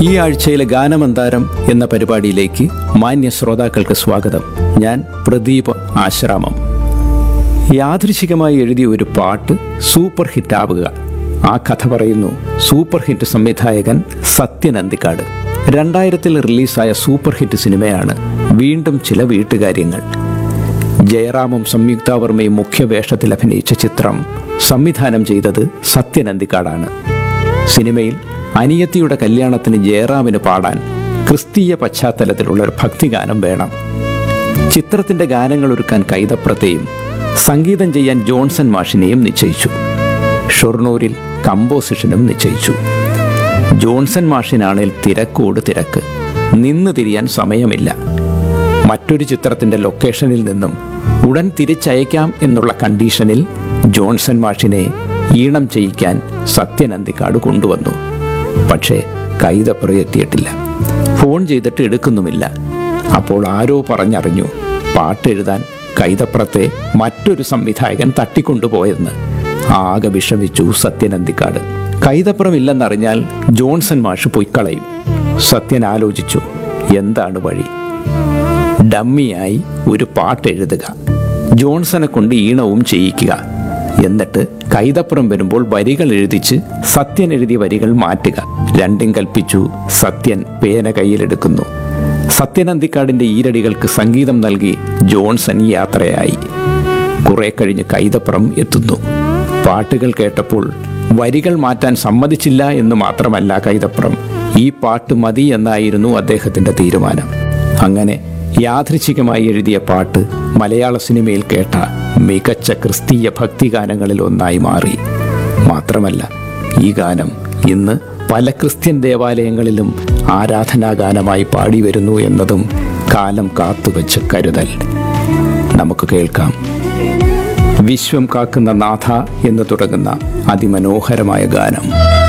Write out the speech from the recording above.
ഈ ആഴ്ചയിലെ ഗാനമന്താരം എന്ന പരിപാടിയിലേക്ക് മാന്യ ശ്രോതാക്കൾക്ക് സ്വാഗതം. ഞാൻ പ്രദീപ് ആശ്രാമം. യാദൃച്ഛികമായി എഴുതിയ ഒരു പാട്ട് സൂപ്പർ ഹിറ്റാവുക. ആ കഥ പറയുന്നു സൂപ്പർ ഹിറ്റ് സംവിധായകൻ സത്യൻ അന്തിക്കാട്. 2000 റിലീസായ സൂപ്പർ ഹിറ്റ് സിനിമയാണ് വീണ്ടും ചില വീട്ടുകാര്യങ്ങൾ. ജയറാമും സംയുക്ത വർമ്മയും മുഖ്യ വേഷത്തിൽ അഭിനയിച്ച ചിത്രം സംവിധാനം ചെയ്തത് സത്യൻ അന്തിക്കാടാണ്. സിനിമയിൽ അനിയത്തിയുടെ കല്യാണത്തിന് ജയറാമിന് പാടാൻ ക്രിസ്തീയ പശ്ചാത്തലത്തിലുള്ള ഒരു ഭക്തിഗാനം വേണം. ചിത്രത്തിന്റെ ഗാനങ്ങൾ ഒരുക്കാൻ കൈതപ്രത്തെയും സംഗീതം ചെയ്യാൻ ജോൺസൺ മാഷിനെയും നിശ്ചയിച്ചു. ഷൊർണൂരിൽ കമ്പോസിഷനും നിശ്ചയിച്ചു. ജോൺസൺ മാഷിനാണെങ്കിൽ തിരക്കോട് തിരക്ക്, നിന്ന് തിരിയാൻ സമയമില്ല. മറ്റൊരു ചിത്രത്തിന്റെ ലൊക്കേഷനിൽ നിന്നും ഉടൻ തിരിച്ചയക്കാം എന്നുള്ള കണ്ടീഷനിൽ ജോൺസൺ മാഷിനെ ഈണം ചെയ്യിക്കാൻ സത്യൻ അന്തിക്കാട് കൊണ്ടുവന്നു. പക്ഷേ കൈതപ്ര എത്തിയിട്ടില്ല. ഫോൺ ചെയ്തിട്ട് എടുക്കുന്നുമില്ല. അപ്പോൾ ആരോ പറഞ്ഞറിഞ്ഞു പാട്ടെഴുതാൻ കൈതപ്രത്തെ മറ്റൊരു സംവിധായകൻ തട്ടിക്കൊണ്ടുപോയെന്ന്. ആകെ വിഷമിച്ചു സത്യൻ അന്തിക്കാട്. കൈതപ്രമില്ലെന്നറിഞ്ഞാൽ ജോൺസൺ മാഷ് പൊയ്ക്കളയും. സത്യൻ ആലോചിച്ചു, എന്താണ് വഴി? ഡമ്മിയായി ഒരു പാട്ടെഴുതുക, ജോൺസനെ കൊണ്ട് ഈണവും ചെയ്യിക്കുക, എന്നിട്ട് കൈതപ്പുറം വരുമ്പോൾ വരികൾ എഴുതിച്ച് സത്യൻ എഴുതിയ വരികൾ മാറ്റുക. രണ്ടും കൽപ്പിച്ചു. സത്യൻ പേന കയ്യിലെടുക്കുന്നു. സത്യൻ അന്തിക്കാടിന്റെ ഈരടികൾക്ക് സംഗീതം നൽകി ജോൺസൺ യാത്രയായി. കുറെ കഴിഞ്ഞ് കൈതപ്പുറം എത്തുന്നു. പാട്ടുകൾ കേട്ടപ്പോൾ വരികൾ മാറ്റാൻ സമ്മതിച്ചില്ല എന്ന് മാത്രമല്ല കൈതപ്പുറം, ഈ പാട്ട് മതി എന്നായിരുന്നു അദ്ദേഹത്തിന്റെ തീരുമാനം. അങ്ങനെ യാദൃച്ഛികമായി എഴുതിയ പാട്ട് മലയാള സിനിമയിൽ കേട്ട മികച്ച ക്രിസ്തീയ ഭക്തിഗാനങ്ങളിൽ ഒന്നായി മാറി. മാത്രമല്ല, ഈ ഗാനം ഇന്ന് പല ക്രിസ്ത്യൻ ദേവാലയങ്ങളിലും ആരാധനാഗാനമായി പാടിവരുന്നു എന്നതും കാലം കാത്തുവെച്ച കരുതൽ. നമുക്ക് കേൾക്കാം. വിശ്വം കാക്കുന്ന നാഥ എന്ന് തുടങ്ങുന്ന അതിമനോഹരമായ ഗാനം.